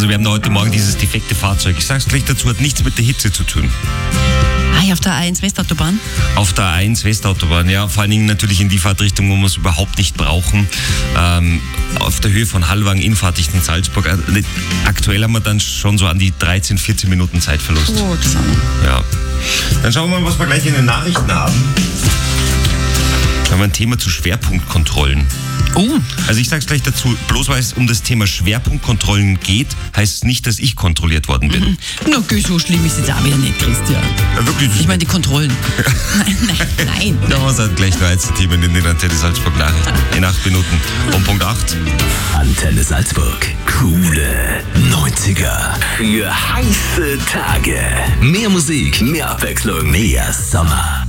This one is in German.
wir haben da heute Morgen dieses defekte Fahrzeug. Ich sag's gleich dazu, hat nichts mit der Hitze zu tun. Auf der A1 Westautobahn? Auf der A1 Westautobahn, ja. Vor allen Dingen natürlich in die Fahrtrichtung, wo wir es überhaupt nicht brauchen. Auf der Höhe von Hallwang in Fahrtrichtung Salzburg. Aktuell haben wir dann schon so an die 13, 14 Minuten Zeitverlust. Gut. Ja. Dann schauen wir mal, was wir gleich in den Nachrichten haben. Da haben wir ein Thema zu Schwerpunktkontrollen. Oh. Also ich sag's gleich dazu, bloß weil es um das Thema Schwerpunktkontrollen geht, heißt es nicht, dass ich kontrolliert worden bin. Na, okay, so schlimm ist es auch wieder nicht, Christian. Ja, wirklich. Ich meine die Kontrollen. Nein. Da haben wir es halt gleich noch eins Themen in den Antenne Salzburg Nachrichten. In 8 Minuten. Um Punkt 8. Antenne Salzburg. Coole 90er. Für heiße Tage. Mehr Musik, mehr Abwechslung, mehr Sommer.